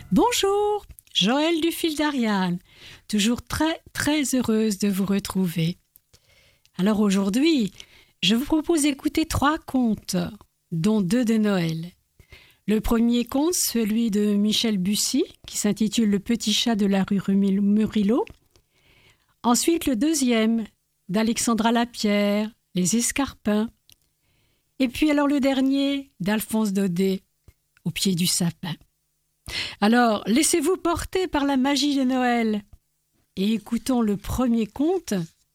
Bonjour, Joëlle du Fil d'Ariane, toujours très très heureuse de vous retrouver. Alors aujourd'hui, je vous propose d'écouter 3 contes, dont 2 de Noël. Le premier conte, celui de Michel Bussy, qui s'intitule « Le petit chat de la rue Murillo ». Ensuite, le deuxième, d'Alexandra Lapierre, « Les Escarpins ». Et puis alors le dernier, d'Alphonse Daudet, « Au pied du sapin ». Alors, laissez-vous porter par la magie de Noël et écoutons le premier conte.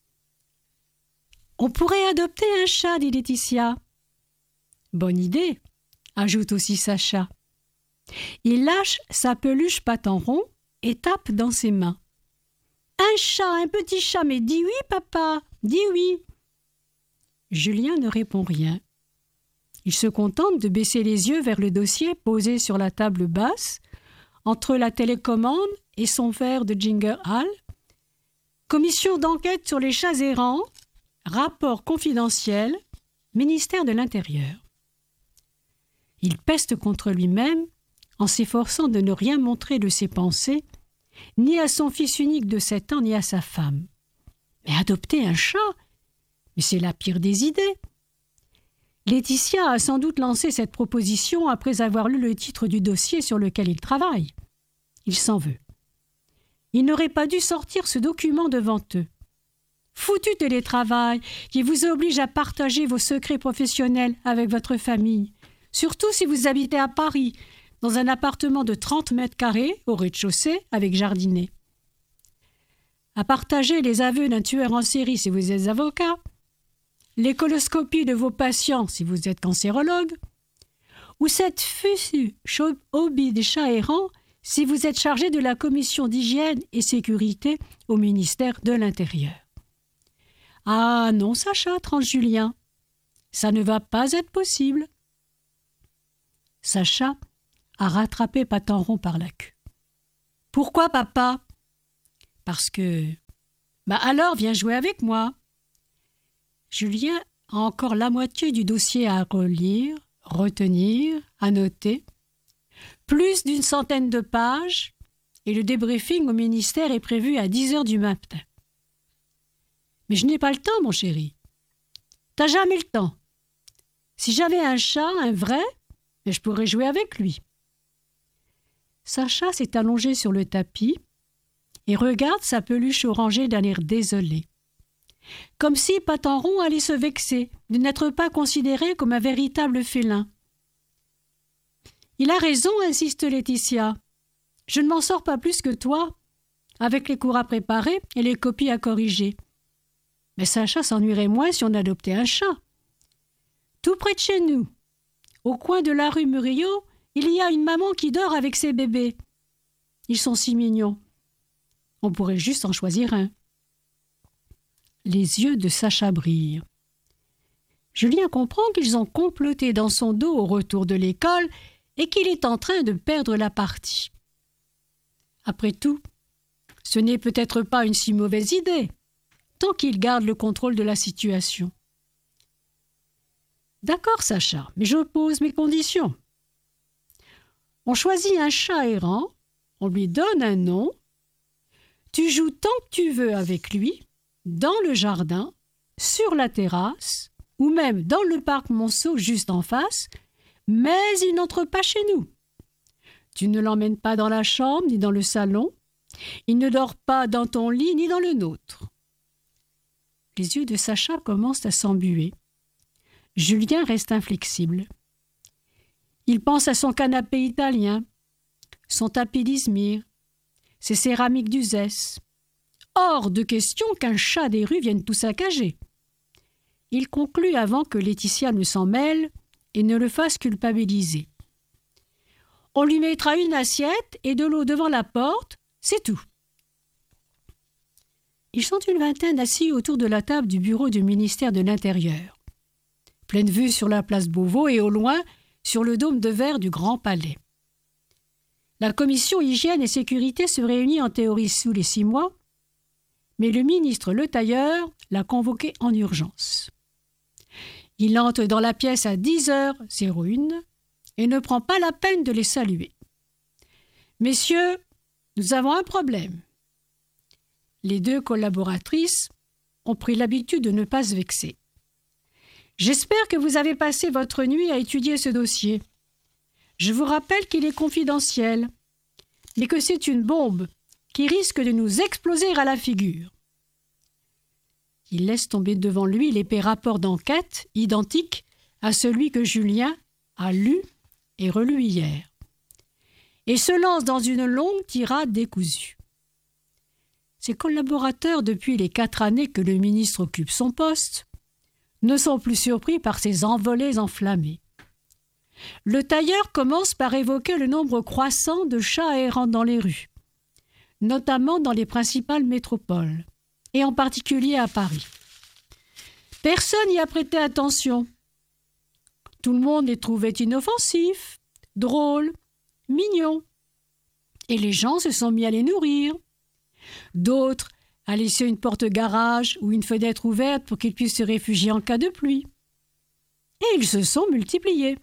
On pourrait adopter un chat, dit Laetitia. Bonne idée, ajoute aussi Sacha. Il lâche sa peluche patte en rond et tape dans ses mains. Un chat, un petit chat, mais dis oui, papa, dis oui. Julien ne répond rien. Il se contente de baisser les yeux vers le dossier posé sur la table basse, entre la télécommande et son verre de Ginger Ale. Commission d'enquête sur les chats errants, rapport confidentiel, ministère de l'Intérieur. Il peste contre lui-même en s'efforçant de ne rien montrer de ses pensées, ni à son fils unique de 7 ans, ni à sa femme. Mais adopter un chat, mais c'est la pire des idées. Laetitia a sans doute lancé cette proposition après avoir lu le titre du dossier sur lequel il travaille. Il s'en veut. Il n'aurait pas dû sortir ce document devant eux. Foutu télétravail qui vous oblige à partager vos secrets professionnels avec votre famille, surtout si vous habitez à Paris, dans un appartement de 30 mètres carrés au rez-de-chaussée avec jardinet. À partager les aveux d'un tueur en série si vous êtes avocat, les coloscopies de vos patients si vous êtes cancérologue, ou cette fussue hobby des chats errants si vous êtes chargé de la commission d'hygiène et sécurité au ministère de l'Intérieur. Ah non, Sacha, tranche Julien, ça ne va pas être possible. Sacha a rattrapé Patenron par la queue. Pourquoi, papa? Parce que... alors, viens jouer avec moi. Julien a encore la moitié du dossier à relire, retenir, à noter. Plus d'une centaine de pages, et le débriefing au ministère est prévu à 10h du matin. Mais je n'ai pas le temps, mon chéri. T'as jamais le temps. Si j'avais un chat, un vrai, je pourrais jouer avec lui. Sacha s'est allongé sur le tapis et regarde sa peluche orangée d'un air désolé. Comme si Patenron allait se vexer de n'être pas considéré comme un véritable félin. Il a raison, insiste Laetitia. Je ne m'en sors pas plus que toi, avec les cours à préparer et les copies à corriger. Mais Sacha s'ennuierait moins si on adoptait un chat. Tout près de chez nous, au coin de la rue Murillo, il y a une maman qui dort avec ses bébés. Ils sont si mignons. On pourrait juste en choisir un. Les yeux de Sacha brillent. Julien comprend qu'ils ont comploté dans son dos au retour de l'école et qu'il est en train de perdre la partie. Après tout, ce n'est peut-être pas une si mauvaise idée, tant qu'il garde le contrôle de la situation. D'accord, Sacha, mais je pose mes conditions. On choisit un chat errant, on lui donne un nom, tu joues tant que tu veux avec lui, dans le jardin, sur la terrasse, ou même dans le parc Monceau juste en face, mais il n'entre pas chez nous. Tu ne l'emmènes pas dans la chambre ni dans le salon, il ne dort pas dans ton lit ni dans le nôtre. Les yeux de Sacha commencent à s'embuer. Julien reste inflexible. Il pense à son canapé italien, son tapis d'Izmir, ses céramiques d'Uzès. Hors de question qu'un chat des rues vienne tout saccager. Il conclut avant que Laetitia ne s'en mêle et ne le fasse culpabiliser. On lui mettra une assiette et de l'eau devant la porte, c'est tout. Ils sont une vingtaine assis autour de la table du bureau du ministère de l'Intérieur. Pleine vue sur la place Beauvau et au loin, sur le dôme de verre du Grand Palais. La commission hygiène et sécurité se réunit en théorie tous les 6 mois, mais le ministre Le Tailleur l'a convoqué en urgence. Il entre dans la pièce à 10h01 et ne prend pas la peine de les saluer. « Messieurs, nous avons un problème. » Les deux collaboratrices ont pris l'habitude de ne pas se vexer. « J'espère que vous avez passé votre nuit à étudier ce dossier. Je vous rappelle qu'il est confidentiel, mais que c'est une bombe qui risque de nous exploser à la figure. » Il laisse tomber devant lui l'épais rapport d'enquête identique à celui que Julien a lu et relu hier, et se lance dans une longue tirade décousue. Ses collaborateurs, depuis les 4 années que le ministre occupe son poste, ne sont plus surpris par ces envolées enflammées. Le tailleur commence par évoquer le nombre croissant de chats errants dans les rues, notamment dans les principales métropoles, et en particulier à Paris. Personne n'y a prêté attention. Tout le monde les trouvait inoffensifs, drôles, mignons. Et les gens se sont mis à les nourrir. D'autres à laisser une porte garage ou une fenêtre ouverte pour qu'ils puissent se réfugier en cas de pluie. Et ils se sont multipliés.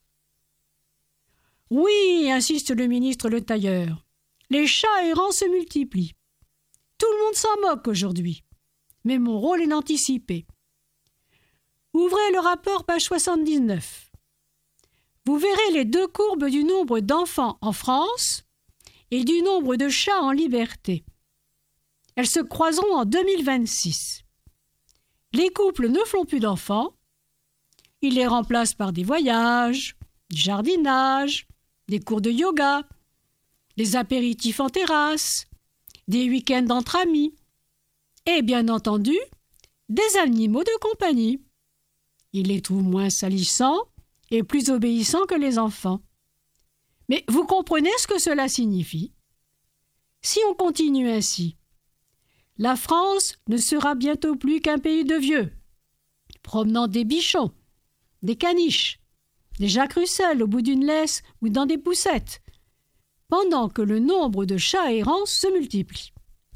« Oui, insiste le ministre Le Tailleur, les chats errants se multiplient. Tout le monde s'en moque aujourd'hui, mais mon rôle est d'anticiper. Ouvrez le rapport page 79. Vous verrez les 2 courbes du nombre d'enfants en France et du nombre de chats en liberté. Elles se croiseront en 2026. Les couples ne font plus d'enfants. Ils les remplacent par des voyages, du jardinage, des cours de yoga, des apéritifs en terrasse, des week-ends entre amis et, bien entendu, des animaux de compagnie. Ils les trouvent moins salissants et plus obéissants que les enfants. Mais vous comprenez ce que cela signifie? Si on continue ainsi, la France ne sera bientôt plus qu'un pays de vieux, promenant des bichons, des caniches, des Jacques Russell au bout d'une laisse ou dans des poussettes, pendant que le nombre de chats errants se multiplie.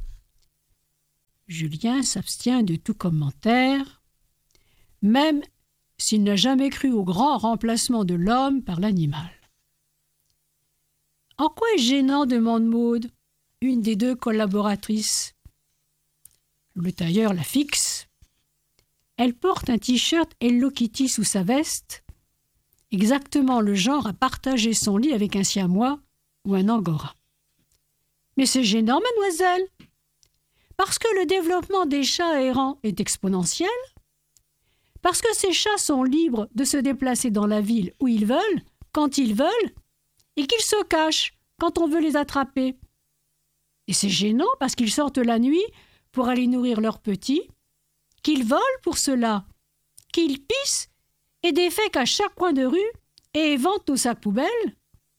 Julien s'abstient de tout commentaire, même s'il n'a jamais cru au grand remplacement de l'homme par l'animal. « En quoi est gênant ?» demande Maude, une des 2 collaboratrices. Le tailleur la fixe. Elle porte un t-shirt Hello Kitty sous sa veste, exactement le genre à partager son lit avec un siamois ou un angora. « Mais c'est gênant, mademoiselle, parce que le développement des chats errants est exponentiel, parce que ces chats sont libres de se déplacer dans la ville où ils veulent, quand ils veulent, et qu'ils se cachent quand on veut les attraper. Et c'est gênant parce qu'ils sortent la nuit pour aller nourrir leurs petits, qu'ils volent pour cela, qu'ils pissent et défèquent à chaque coin de rue et éventent nos sacs poubelles. »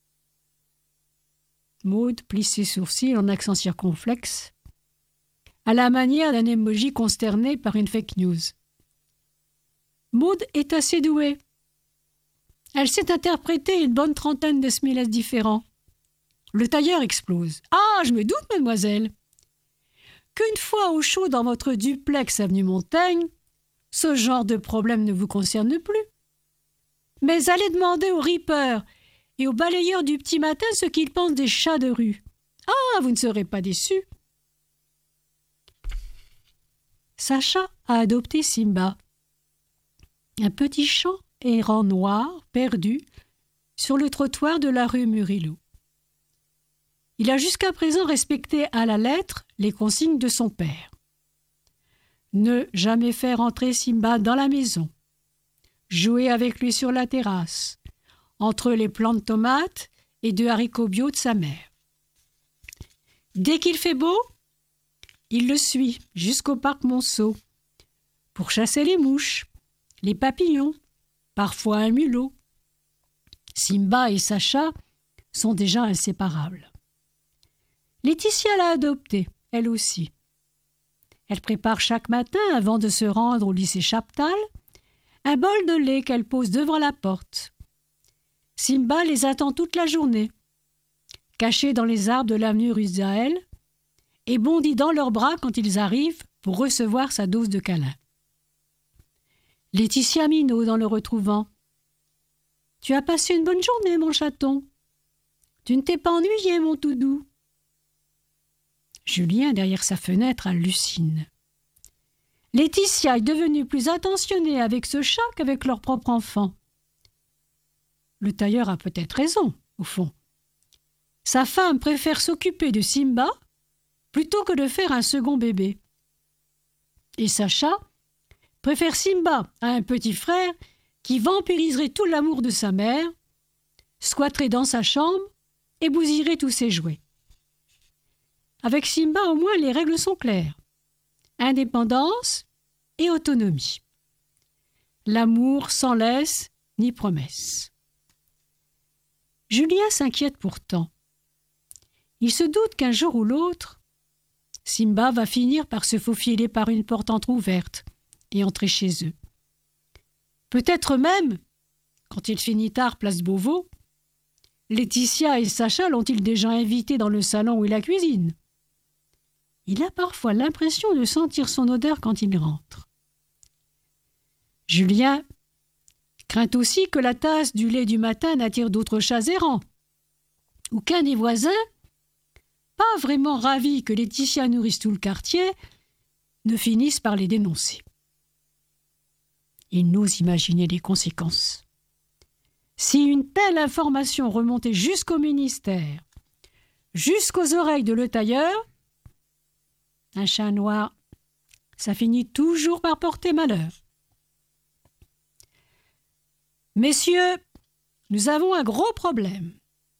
Maude plisse ses sourcils en accent circonflexe, à la manière d'un emoji consterné par une fake news. Maude est assez douée. Elle sait interpréter une bonne trentaine de smileys différents. Le tailleur explose. « Ah, je me doute, mademoiselle, qu'une fois au chaud dans votre duplex avenue Montaigne, ce genre de problème ne vous concerne plus. Mais allez demander aux rippers et aux balayeurs du petit matin ce qu'ils pensent des chats de rue. Ah, vous ne serez pas déçus. » Sacha a adopté Simba, un petit chat errant noir perdu sur le trottoir de la rue Murillo. Il a jusqu'à présent respecté à la lettre les consignes de son père. Ne jamais faire entrer Simba dans la maison. Jouer avec lui sur la terrasse, entre les plants de tomates et de haricots bio de sa mère. Dès qu'il fait beau, il le suit jusqu'au parc Monceau pour chasser les mouches, les papillons, parfois un mulot. Simba et Sacha sont déjà inséparables. Laetitia l'a adopté, elle aussi. Elle prépare chaque matin, avant de se rendre au lycée Chaptal, un bol de lait qu'elle pose devant la porte. Simba les attend toute la journée, caché dans les arbres de l'avenue Ruzael, et bondit dans leurs bras quand ils arrivent pour recevoir sa dose de câlins. Laetitia minaud dans le retrouvant. « Tu as passé une bonne journée, mon chaton. Tu ne t'es pas ennuyé, mon tout doux? Julien, derrière sa fenêtre, hallucine. Laetitia est devenue plus attentionnée avec ce chat qu'avec leur propre enfant. Le tailleur a peut-être raison, au fond. Sa femme préfère s'occuper de Simba plutôt que de faire un second bébé. Et Sacha préfère Simba à un petit frère qui vampiriserait tout l'amour de sa mère, squatterait dans sa chambre et bousillerait tous ses jouets. Avec Simba, au moins, les règles sont claires. Indépendance et autonomie. L'amour sans laisse ni promesse. Julien s'inquiète pourtant. Il se doute qu'un jour ou l'autre, Simba va finir par se faufiler par une porte entr'ouverte et entrer chez eux. Peut-être même, quand il finit tard place Beauvau, Laetitia et Sacha l'ont-ils déjà invité dans le salon ou la cuisine. Il a parfois l'impression de sentir son odeur quand il rentre. Julien craint aussi que la tasse du lait du matin n'attire d'autres chats errants, ou qu'un des voisins, pas vraiment ravis que Laetitia nourrisse tout le quartier, ne finisse par les dénoncer. Il n'ose imaginer les conséquences. Si une telle information remontait jusqu'au ministère, jusqu'aux oreilles de le tailleur, un chat noir, ça finit toujours par porter malheur. Messieurs, nous avons un gros problème.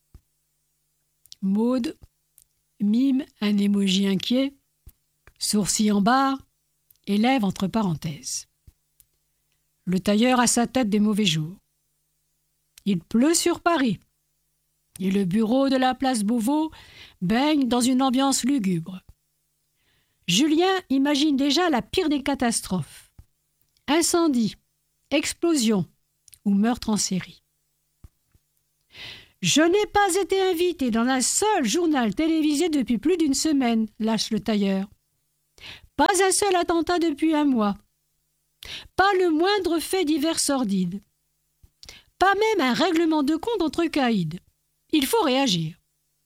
Maude mime un émoji inquiet, sourcils en barre et lèvres entre parenthèses. Le tailleur a sa tête des mauvais jours. Il pleut sur Paris et le bureau de la place Beauvau baigne dans une ambiance lugubre. Julien imagine déjà la pire des catastrophes. Incendie, explosion ou meurtre en série. Je n'ai pas été invité dans un seul journal télévisé depuis plus d'une semaine, lâche le tailleur. Pas un seul attentat depuis un mois. Pas le moindre fait divers sordide. Pas même un règlement de compte entre caïds. Il faut réagir.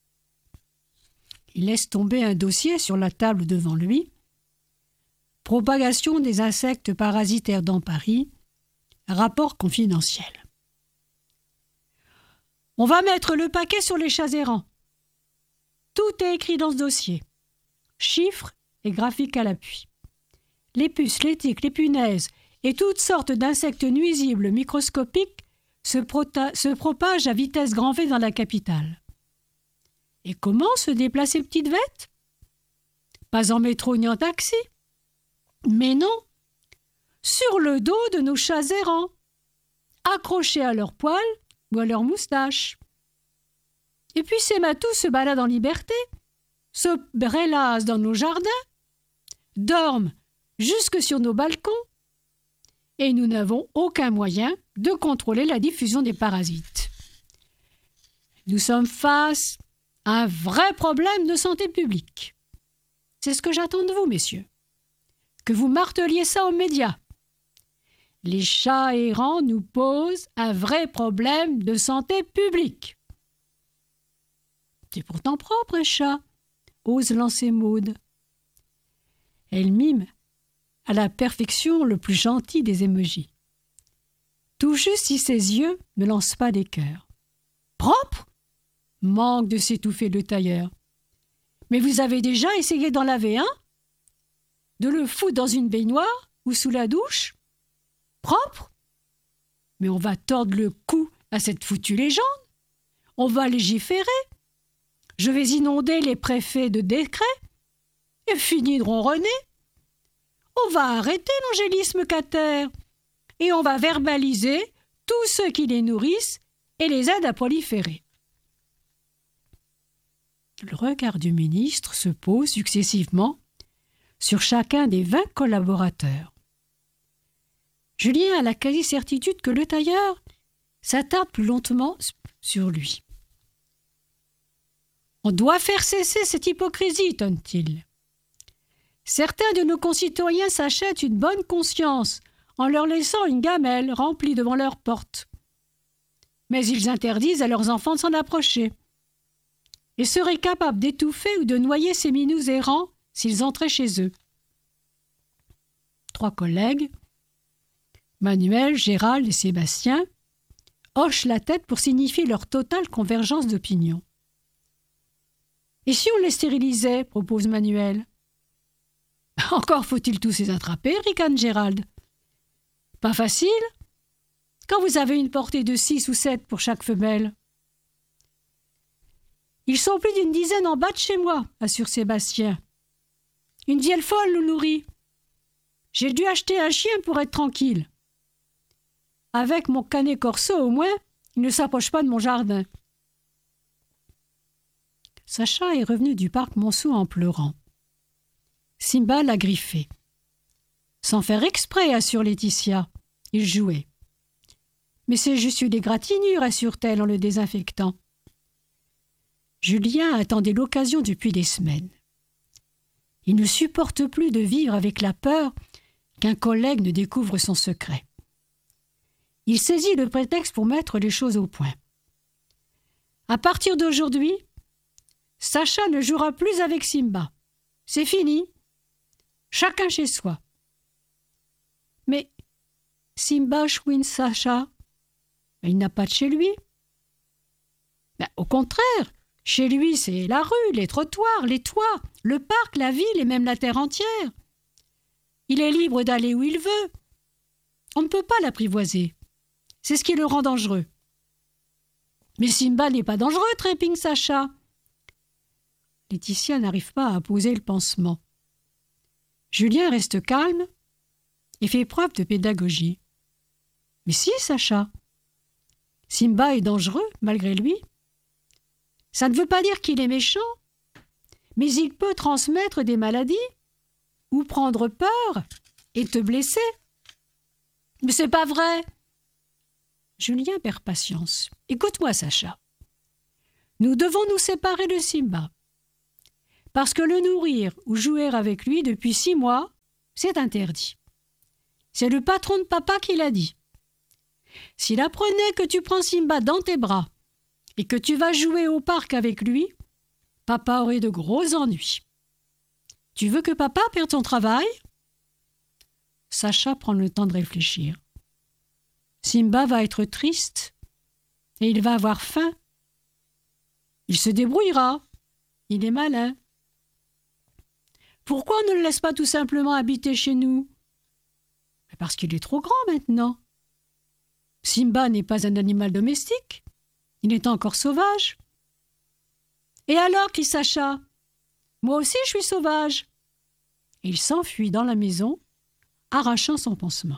Il laisse tomber un dossier sur la table devant lui. Propagation des insectes parasitaires dans Paris. Rapport confidentiel. On va mettre le paquet sur les chats errants. Tout est écrit dans ce dossier. Chiffres et graphiques à l'appui. Les puces, les tiques, les punaises et toutes sortes d'insectes nuisibles microscopiques se propagent à vitesse grand V dans la capitale. Et comment se déplacent ces petites bêtes? Pas en métro ni en taxi. Mais non, sur le dos de nos chats errants, accrochés à leurs poils ou à leurs moustaches. Et puis ces matous se baladent en liberté, se prélassent dans nos jardins, dorment jusque sur nos balcons, et nous n'avons aucun moyen de contrôler la diffusion des parasites. Nous sommes face à un vrai problème de santé publique. C'est ce que j'attends de vous, messieurs. Que vous marteliez ça aux médias. Les chats errants nous posent un vrai problème de santé publique. C'est pourtant propre, un chat, ose lancer Maude. Elle mime à la perfection le plus gentil des émojis. Tout juste si ses yeux ne lancent pas des cœurs. Propre? Manque de s'étouffer le tailleur. Mais vous avez déjà essayé d'en laver un? De le foutre dans une baignoire ou sous la douche? Propre? Mais on va tordre le cou à cette foutue légende. On va légiférer. Je vais inonder les préfets de décrets et fini de ronronner. On va arrêter l'angélisme cater et on va verbaliser tous ceux qui les nourrissent et les aident à proliférer. Le regard du ministre se pose successivement sur chacun des 20 collaborateurs. Julien a la quasi-certitude que le tailleur s'attarde plus lentement sur lui. On doit faire cesser cette hypocrisie, tonne-t-il. Certains de nos concitoyens s'achètent une bonne conscience en leur laissant une gamelle remplie devant leur porte. Mais ils interdisent à leurs enfants de s'en approcher. et seraient capables d'étouffer ou de noyer ces minous errants s'ils entraient chez eux. 3 collègues, Manuel, Gérald et Sébastien, hochent la tête pour signifier leur totale convergence d'opinion. « Et si on les stérilisait ?» propose Manuel. « Encore faut-il tous les attraper ?» ricane Gérald. « Pas facile, quand vous avez une portée de 6 ou 7 pour chaque femelle. »« Ils sont plus d'une dizaine en bas de chez moi, » assure Sébastien. « Une vieille folle nous nourrit. J'ai dû acheter un chien pour être tranquille. Avec mon canet corso, au moins, il ne s'approche pas de mon jardin. » Sacha est revenu du parc Monceau en pleurant. Simba l'a griffé. Sans faire exprès, assure Laetitia. Il jouait. Mais c'est juste une égratignure, assure-t-elle en le désinfectant. Julien attendait l'occasion depuis des semaines. Il ne supporte plus de vivre avec la peur qu'un collègue ne découvre son secret. Il saisit le prétexte pour mettre les choses au point. À partir d'aujourd'hui, Sacha ne jouera plus avec Simba. C'est fini. Chacun chez soi. Mais Simba chouine Sacha. Il n'a pas de chez lui. Au contraire, chez lui, c'est la rue, les trottoirs, les toits, le parc, la ville et même la terre entière. Il est libre d'aller où il veut. On ne peut pas l'apprivoiser. C'est ce qui le rend dangereux. Mais Simba n'est pas dangereux, trépigne Sacha. Laetitia n'arrive pas à poser le pansement. Julien reste calme et fait preuve de pédagogie. Mais si, Sacha. Simba est dangereux, malgré lui. Ça ne veut pas dire qu'il est méchant, mais il peut transmettre des maladies ou prendre peur et te blesser. Mais c'est pas vrai. Julien perd patience. Écoute-moi, Sacha. Nous devons nous séparer de Simba. Parce que le nourrir ou jouer avec lui depuis 6 mois, c'est interdit. C'est le patron de papa qui l'a dit. S'il apprenait que tu prends Simba dans tes bras et que tu vas jouer au parc avec lui, papa aurait de gros ennuis. Tu veux que papa perde son travail ? Sacha prend le temps de réfléchir. Simba va être triste et il va avoir faim. Il se débrouillera. Il est malin. Pourquoi on ne le laisse pas tout simplement habiter chez nous ? Parce qu'il est trop grand maintenant. Simba n'est pas un animal domestique. Il est encore sauvage. Et alors, crie Sacha, moi aussi je suis sauvage. Et il s'enfuit dans la maison, arrachant son pansement.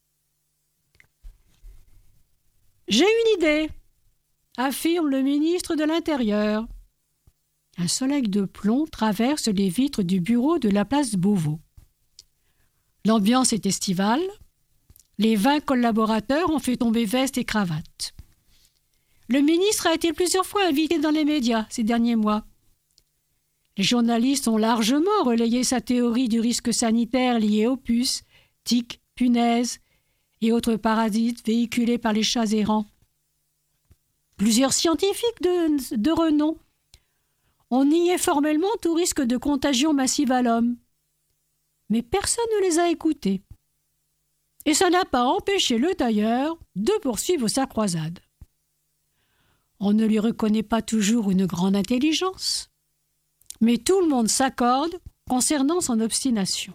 J'ai une idée, affirme le ministre de l'Intérieur. Un soleil de plomb traverse les vitres du bureau de la place Beauvau. L'ambiance est estivale. Les 20 collaborateurs ont fait tomber veste et cravate. Le ministre a été plusieurs fois invité dans les médias ces derniers mois. Les journalistes ont largement relayé sa théorie du risque sanitaire lié aux puces, tiques, punaises et autres parasites véhiculés par les chats errants. Plusieurs scientifiques de renom ont nié formellement tout risque de contagion massive à l'homme. Mais personne ne les a écoutés. Et ça n'a pas empêché le tailleur de poursuivre sa croisade. On ne lui reconnaît pas toujours une grande intelligence, mais tout le monde s'accorde concernant son obstination.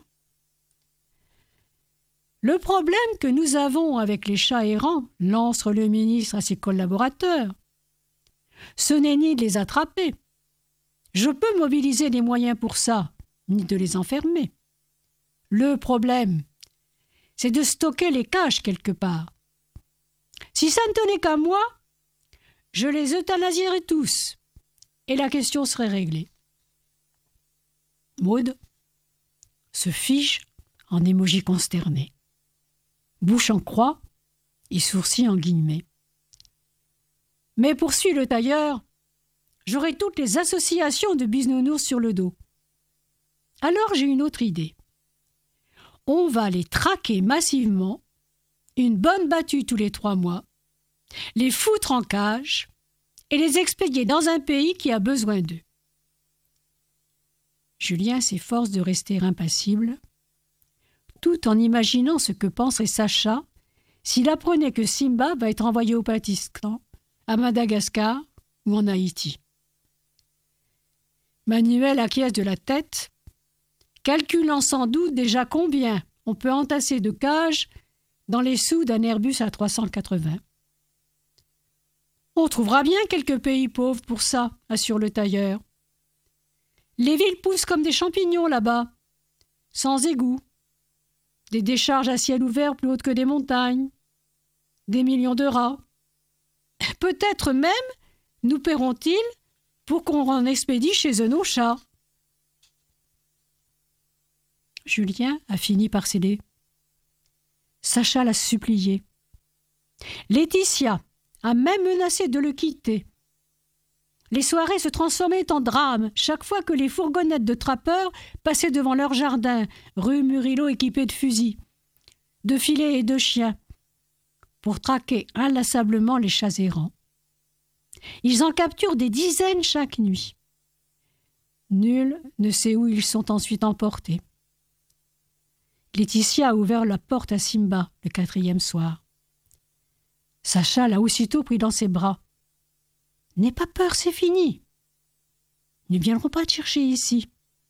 Le problème que nous avons avec les chats errants, lance le ministre à ses collaborateurs, ce n'est ni de les attraper. Je peux mobiliser les moyens pour ça, ni de les enfermer. Le problème, c'est de stocker les cages quelque part. Si ça ne tenait qu'à moi, je les euthanasierais tous, et la question serait réglée. Maud se fige en émoji consterné, bouche en croix et sourcils en guillemets. Mais poursuit le tailleur, j'aurai toutes les associations de bisounours sur le dos. Alors j'ai une autre idée. On va les traquer massivement, une bonne battue tous les 3 mois, les foutre en cage et les expédier dans un pays qui a besoin d'eux. Julien s'efforce de rester impassible, tout en imaginant ce que penserait Sacha s'il apprenait que Simba va être envoyé au Pakistan, à Madagascar ou en Haïti. Manuel acquiesce de la tête, calculant sans doute déjà combien on peut entasser de cages dans les sous d'un Airbus A380. On trouvera bien quelques pays pauvres pour ça, assure le tailleur. Les villes poussent comme des champignons là-bas, sans égouts, des décharges à ciel ouvert plus hautes que des montagnes, des millions de rats. Peut-être même nous paieront-ils pour qu'on en expédie chez eux nos chats. Julien a fini par céder. Sacha l'a supplié. Laetitia a même menacé de le quitter. Les soirées se transformaient en drame chaque fois que les fourgonnettes de trappeurs passaient devant leur jardin, rue Murillo équipée de fusils, de filets et de chiens, pour traquer inlassablement les chats errants. Ils en capturent des dizaines chaque nuit. Nul ne sait où ils sont ensuite emportés. Laetitia a ouvert la porte à Simba le 4e soir. Sacha l'a aussitôt pris dans ses bras. « N'aie pas peur, c'est fini. Ils ne viendront pas te chercher ici. »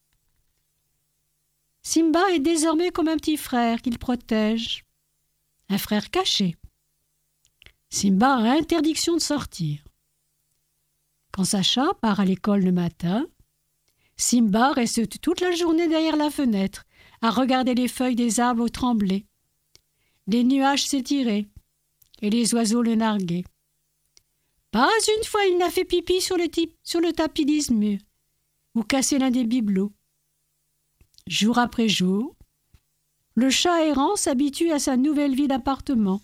Simba est désormais comme un petit frère qu'il protège, un frère caché. Simba a interdiction de sortir. Quand Sacha part à l'école le matin, Simba reste toute la journée derrière la fenêtre, à regarder les feuilles des arbres trembler, les nuages s'étirer et les oiseaux le narguer. Pas une fois il n'a fait pipi sur le tapis d'Izmir ou cassé l'un des bibelots. Jour après jour, le chat errant s'habitue à sa nouvelle vie d'appartement.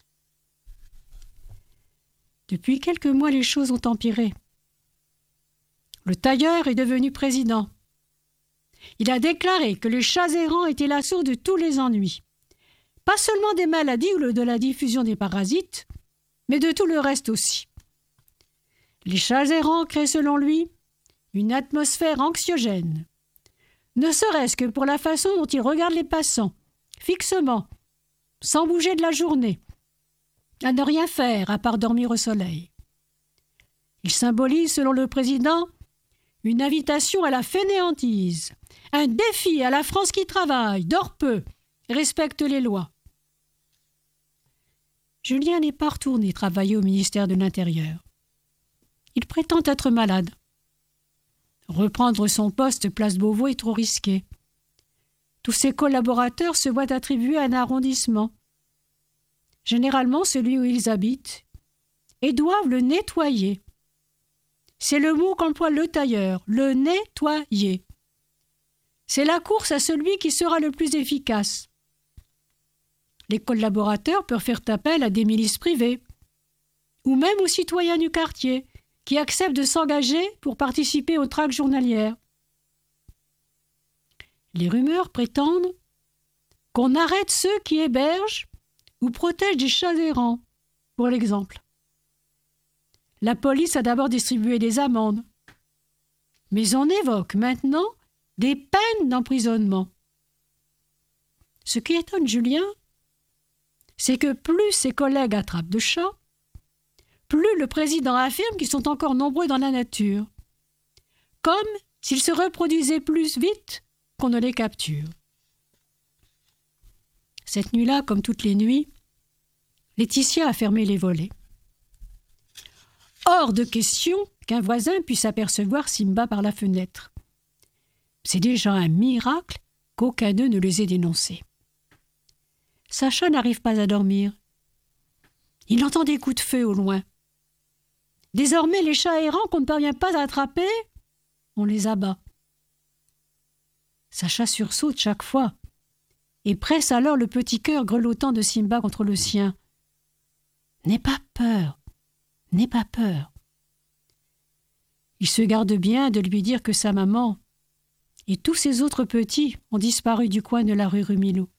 Depuis quelques mois, les choses ont empiré. Le tailleur est devenu président. Il a déclaré que les chats errants étaient la source de tous les ennuis. Pas seulement des maladies ou de la diffusion des parasites, mais de tout le reste aussi. Les chats errants créent, selon lui, une atmosphère anxiogène. Ne serait-ce que pour la façon dont ils regardent les passants, fixement, sans bouger de la journée, à ne rien faire à part dormir au soleil. Ils symbolisent, selon le président, une invitation à la fainéantise, un défi à la France qui travaille, dort peu, respecte les lois. Julien n'est pas retourné travailler au ministère de l'Intérieur. Il prétend être malade. Reprendre son poste place Beauvau est trop risqué. Tous ses collaborateurs se voient attribuer un arrondissement, généralement celui où ils habitent, et doivent le nettoyer. C'est le mot qu'emploie le tailleur, le nettoyer. C'est la course à celui qui sera le plus efficace. Les collaborateurs peuvent faire appel à des milices privées, ou même aux citoyens du quartier, qui acceptent de s'engager pour participer aux traques journalières. Les rumeurs prétendent qu'on arrête ceux qui hébergent ou protègent des chats errants, pour l'exemple. La police a d'abord distribué des amendes, mais on évoque maintenant des peines d'emprisonnement. Ce qui étonne Julien, c'est que plus ses collègues attrapent de chats, plus le président affirme qu'ils sont encore nombreux dans la nature, comme s'ils se reproduisaient plus vite qu'on ne les capture. Cette nuit-là, comme toutes les nuits, Laetitia a fermé les volets. Hors de question qu'un voisin puisse apercevoir Simba par la fenêtre. C'est déjà un miracle qu'aucun d'eux ne les ait dénoncés. Sacha n'arrive pas à dormir. Il entend des coups de feu au loin. Désormais, les chats errants qu'on ne parvient pas à attraper, on les abat. Sacha sursaute chaque fois et presse alors le petit cœur grelottant de Simba contre le sien. « N'aie pas peur, n'aie pas peur. » Il se garde bien de lui dire que sa maman et tous ses autres petits ont disparu du coin de la rue Rumilly.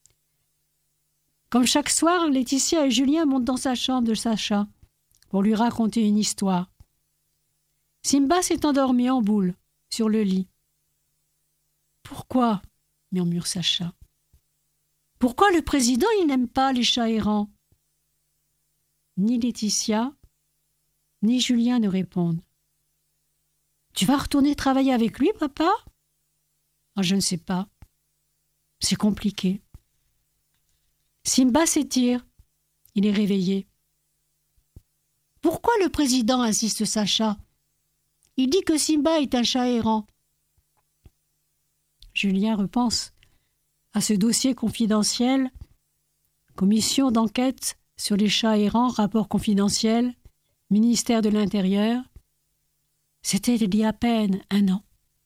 Comme chaque soir, Laetitia et Julien montent dans sa chambre de Sacha pour lui raconter une histoire. Simba s'est endormi en boule sur le lit. « Pourquoi ?» murmure Sacha. « Pourquoi le président il n'aime pas les chats errants ?» Ni Laetitia, ni Julien ne répondent. « Tu vas retourner travailler avec lui, papa ?»« Ah, je ne sais pas. C'est compliqué. » Simba s'étire. Il est réveillé. « Pourquoi le président insiste Sacha ? Il dit que Simba est un chat errant. » Julien repense à ce dossier confidentiel, commission d'enquête sur les chats errants, rapport confidentiel, ministère de l'Intérieur. C'était il y a à peine 1 an.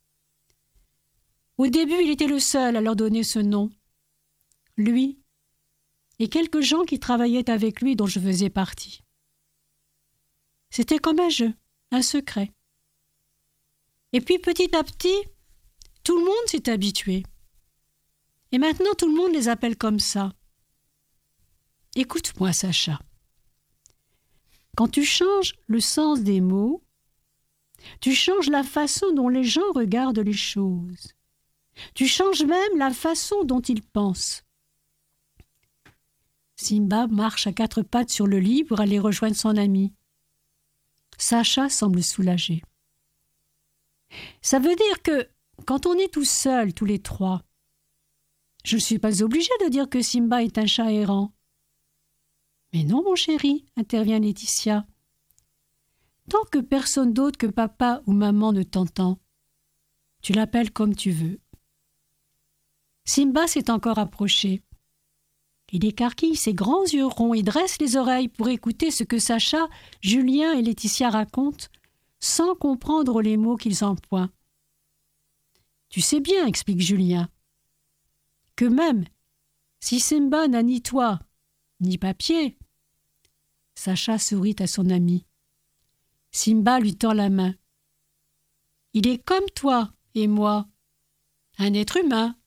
Au début, il était le seul à leur donner ce nom. Lui et quelques gens qui travaillaient avec lui dont je faisais partie. C'était comme un jeu, un secret. Et puis petit à petit, tout le monde s'est habitué. Et maintenant, tout le monde les appelle comme ça. Écoute-moi, Sacha. Quand tu changes le sens des mots, tu changes la façon dont les gens regardent les choses. Tu changes même la façon dont ils pensent. Simba marche à 4 pattes sur le lit pour aller rejoindre son ami. Sacha semble soulagé. Ça veut dire que, quand on est tout seul, tous les 3, je ne suis pas obligée de dire que Simba est un chat errant. Mais non, mon chéri, intervient Laetitia. Tant que personne d'autre que papa ou maman ne t'entend, tu l'appelles comme tu veux. Simba s'est encore approché. Il écarquille ses grands yeux ronds et dresse les oreilles pour écouter ce que Sacha, Julien et Laetitia racontent, sans comprendre les mots qu'ils emploient. Tu sais bien, explique Julien, que même si Simba n'a ni toit, ni papier, Sacha sourit à son ami. Simba lui tend la main. Il est comme toi et moi, un être humain,